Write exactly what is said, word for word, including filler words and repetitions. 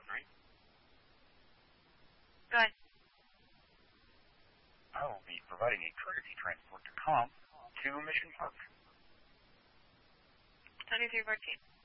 three. Go ahead. I will be providing a courtesy transport to Com to Mission Park. twenty-three fourteen.